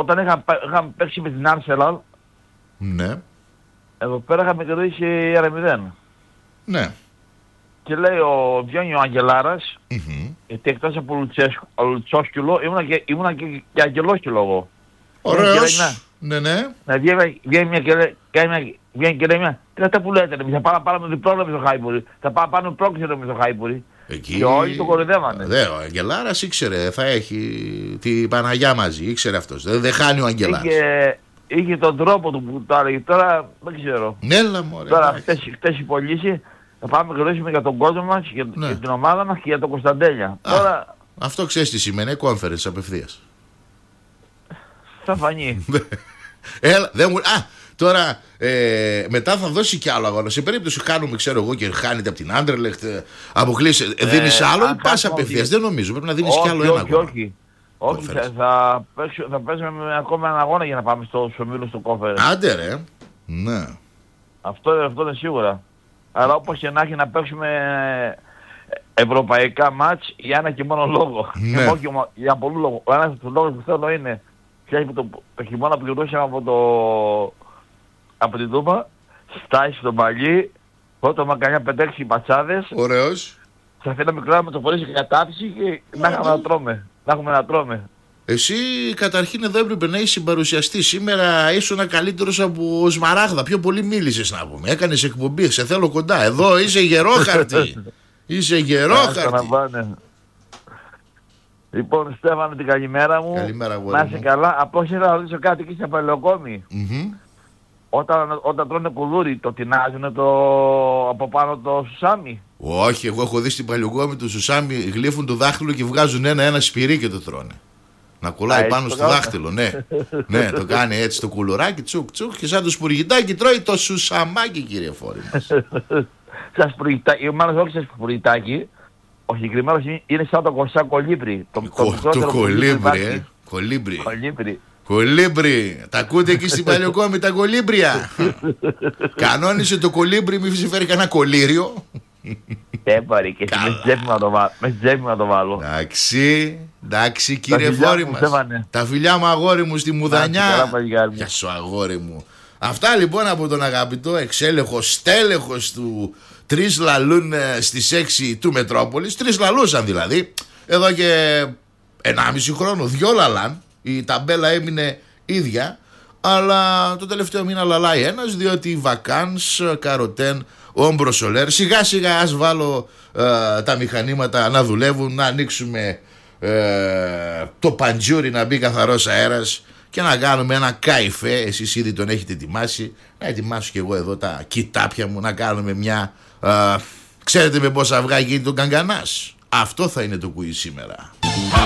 όταν είχαμε παίξει με την Arsenal, Ναι. εδώ πέρα είχαμε κερδίσει 1-0. Ναι. Και λέει βγαίνει ο Αγγελάρας, γιατί εκτός από Λουτσόσκυλο ήμουνα και Αγγελόσκυλο εγώ. Ωραίος. Ναι, ναι. Βγαίνει μια και λέει μια, τι αυτά που λέτε, θα πάμε πάνω με διπλό με το Χάιμπουρι, θα πάμε πάνω με πρόκληση με το Χάιμπουρι. Εκεί... Και όλοι το κορυδεύανε. Ο Αγγελάρας ήξερε, θα έχει την Παναγιά μαζί, ήξερε αυτός. Δεν χάνει ο Αγγελάρας. Είχε τον τρόπο του που το έλεγε, τώρα δεν ξέρω. Έλα μωρέ. Τώρα χτες η πωλήση θα πάμε να γράψουμε για τον κόσμο μας, για την ομάδα μας και για τον Κωνσταντέλια. Τώρα... Αυτό ξέρεις τι σημαίνει, conference απευθείας. Θα φανεί. Έλα, δεν μου... Τώρα μετά θα δώσει κι άλλο αγώνα. Σε περίπτωση χάνουμε, ξέρω εγώ, και χάνετε από την Άντερλεχτ, αποκλείσει, δίνεις άλλο ή πας απευθείας? Δεν νομίζω, πρέπει να δίνεις κι άλλο ένα αγώνα. Όχι, θα παίζουμε με ακόμα ένα αγώνα για να πάμε στους ομίλους του Conference. Άντε ρε. Ναι. Αυτό είναι σίγουρα. Αλλά όπως και να έχει να παίξουμε ευρωπαϊκά μάτς για ένα και μόνο λόγο. Ναι. Όχι για πολλούς λόγους. Ο ένας του λόγους που θέλω είναι το χειμώνα που γυρούσαμε από την Τούμπα, στάσει στο Μαλί, πρώτο μακανιά 5-6 μπατσάδες. Ωραίος. Σε αφήναμε μικρά με το φορές και κατάφυση και να έχουμε να τρώμε. Εσύ καταρχήν εδώ έπρεπε να είσαι συμπαρουσιαστή. Σήμερα ήσουν καλύτερος από Σμαράγδα. Πιο πολύ μίλησες να πούμε. Έκανες εκπομπή. Σε θέλω κοντά. Εδώ είσαι γερόχαρτη. Είσαι γερόχαρτη. Λοιπόν, Στέφανε, την καλημέρα μου. Καλημέρα, να είσαι καλά. Απλώς ήθελα να ρωτήσω κάτι εκεί σε Παλαιοκόμη. Όταν τρώνε κουλούρι, το τεινάζουνε από πάνω το σουσάμι? Όχι, εγώ έχω δει στην Παλαιοκόμη του σουσάμι, γλύφουν το δάχτυλο και βγάζουν ένα σπυρί και το τρώνε. Να κολλάει πάνω στο δάχτυλο, ναι. Ναι, το κάνει έτσι το κουλουράκι, τσουκ τσουκ, και σαν το σπουργητάκι τρώει το σουσαμάκι, κύριε Φόρη μας. Σαν σπουργητάκι, μάλλον όχι σαν σπουργητάκι, ο συγκεκριμένος είναι σαν το κοστά κολύμπρι. Το κολύμπρι, κολύμπρι, τα ακούτε εκεί στην Παλαιοκόμη τα κολύμπρια? Κανόνισε το κολύμπρι, μη φέρει κανένα κολύριο. Δεν μπορεί και με τσέπη να το βάλω. Εντάξει κύριε Φόρη μας. Τα φιλιά μου αγόρι μου στη Μουδανιά. Γεια σου αγόρι μου. Αυτά λοιπόν από τον αγαπητό εξέλεγχο στέλεχος του Τρεις λαλούν στις 6 του Μετρόπολης. Τρεις λαλούσαν δηλαδή. Εδώ και 1,5 χρόνο 2 λαλάν. Η ταμπέλα έμεινε ίδια. Αλλά το τελευταίο μήνα λαλάει ένας, διότι οι βακάνς, καροτέν, όμπρο σολέρ, σιγά σιγά ας βάλω τα μηχανήματα να δουλεύουν, να ανοίξουμε το παντζούρι να μπει καθαρός αέρας και να κάνουμε ένα καϊφέ. Εσείς ήδη τον έχετε ετοιμάσει, να ετοιμάσω και εγώ εδώ τα κοιτάπια μου, να κάνουμε μια ξέρετε με πόσα αυγά γίνει το καγκανάς? Αυτό θα είναι το κουί σήμερα.